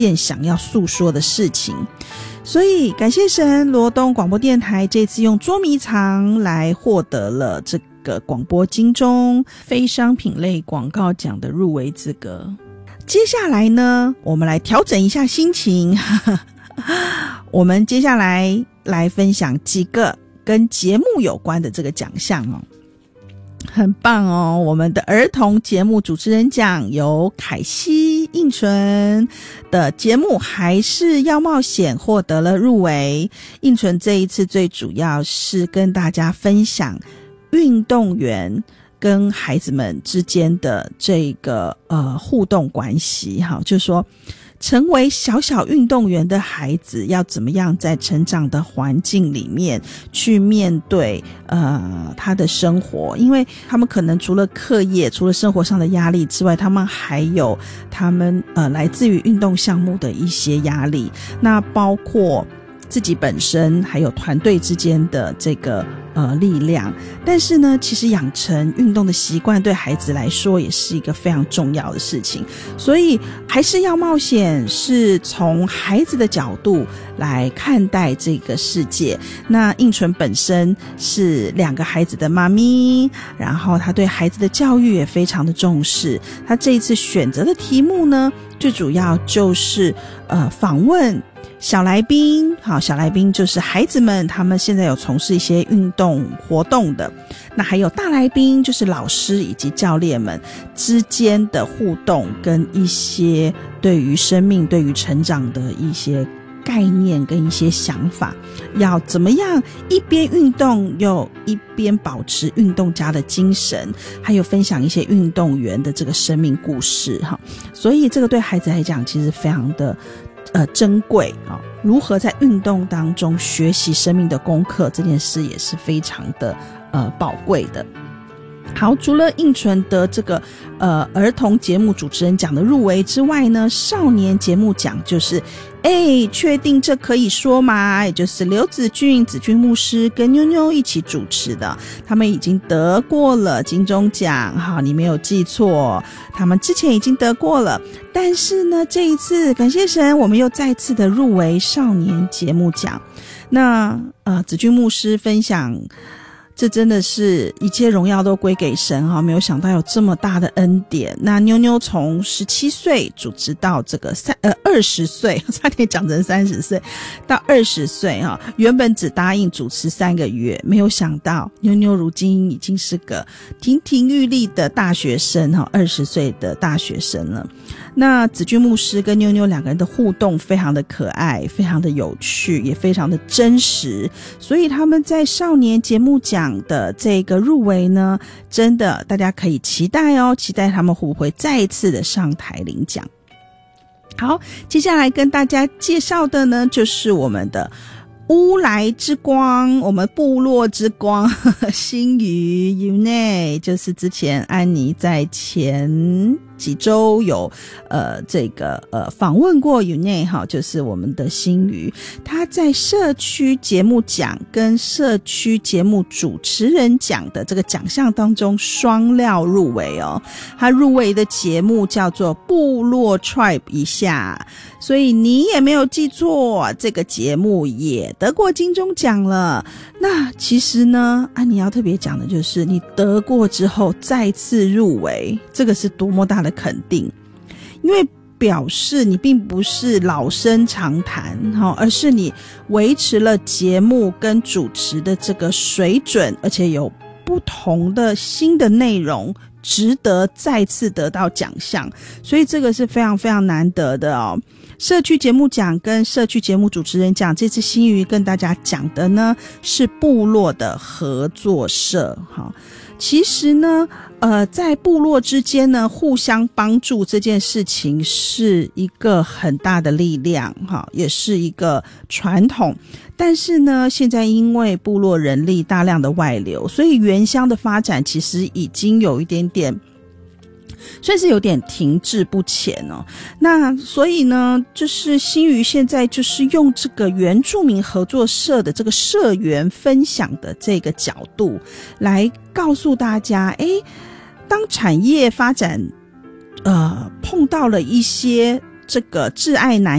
件想要诉说的事情。所以感谢神，罗东广播电台这次用捉迷藏来获得了这个广播金钟非商品类广告奖的入围资格。接下来呢，我们来调整一下心情我们接下来分享几个跟节目有关的这个奖项哦，很棒哦。我们的儿童节目主持人奖由凯西应纯的节目还是要冒险获得了入围。应纯这一次最主要是跟大家分享运动员跟孩子们之间的这个互动关系，好，就是说成为小小运动员的孩子要怎么样在成长的环境里面去面对他的生活，因为他们可能除了课业除了生活上的压力之外，他们还有他们来自于运动项目的一些压力，那包括自己本身还有团队之间的这个力量。但是呢，其实养成运动的习惯对孩子来说也是一个非常重要的事情，所以还是要冒险是从孩子的角度来看待这个世界。那应纯本身是2个孩子的妈咪，然后她对孩子的教育也非常的重视。她这一次选择的题目呢，最主要就是访问小来宾，好，小来宾就是孩子们他们现在有从事一些运动活动的，那还有大来宾就是老师以及教练们之间的互动跟一些对于生命对于成长的一些概念跟一些想法，要怎么样一边运动又一边保持运动家的精神，还有分享一些运动员的这个生命故事哈。所以这个对孩子来讲其实非常的珍贵啊，如何在运动当中学习生命的功课，这件事也是非常的宝贵的。好，除了应纯得这个儿童节目主持人奖的入围之外呢，少年节目奖就是确定这可以说吗？也就是刘子俊牧师跟妞妞一起主持的，他们已经得过了金钟奖，好，你没有记错，他们之前已经得过了。但是呢，这一次感谢神，我们又再次的入围少年节目奖。那子俊牧师分享，这真的是一切荣耀都归给神哈，没有想到有这么大的恩典。那妞妞从17岁主持到这个20岁，差点讲成30岁，到20岁哈，原本只答应主持3个月，没有想到妞妞如今已经是个亭亭玉立的大学生哈，20岁的大学生了。那子俊牧师跟妞妞2个人的互动非常的可爱，非常的有趣，也非常的真实，所以他们在少年节目奖的这个入围呢，真的大家可以期待哦，期待他们会不会再一次的上台领奖。好，接下来跟大家介绍的呢，就是我们的乌来之光，我们部落之光新鱼 Yune， 就是之前安妮在前几周有这个访问过 Yune 哈，就是我们的新鱼，他在社区节目奖跟社区节目主持人奖的这个奖项当中双料入围哦。他入围的节目叫做部落 Tribe 一下，所以你也没有记错，这个节目也得过金钟奖了。那其实呢，你要特别讲的就是你得过之后再次入围，这个是多么大的肯定，因为表示你并不是老生常谈，而是你维持了节目跟主持的这个水准，而且有不同的新的内容，值得再次得到奖项，所以这个是非常非常难得的哦。社区节目奖跟社区节目主持人奖，这次新鱼跟大家讲的呢是部落的合作社哈。其实呢在部落之间呢互相帮助这件事情是一个很大的力量哈，也是一个传统。但是呢现在因为部落人力大量的外流，所以原乡的发展其实已经有一点点算是有点停滞不前哦。那所以呢就是新鱼现在就是用这个原住民合作社的这个社员分享的这个角度来告诉大家，当产业发展碰到了一些这个挚爱南